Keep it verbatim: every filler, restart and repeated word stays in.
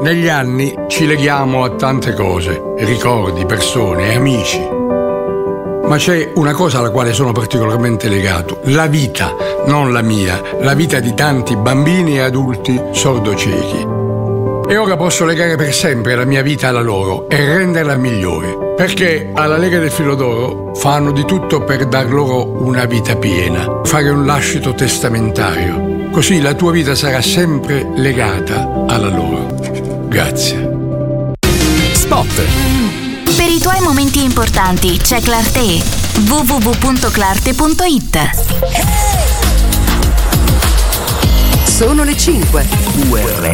Negli anni ci leghiamo a tante cose, ricordi, persone, amici. Ma c'è una cosa alla quale sono particolarmente legato: la vita, non la mia, la vita di tanti bambini e adulti sordociechi. E ora posso legare per sempre la mia vita alla loro e renderla migliore, perché alla Lega del Filo d'Oro fanno di tutto per dar loro una vita piena, fare un lascito testamentario, così la tua vita sarà sempre legata alla loro. Grazie. Spot. Per i tuoi momenti importanti c'è Clarté. w w w punto clarté punto it. Sono le cinque. U R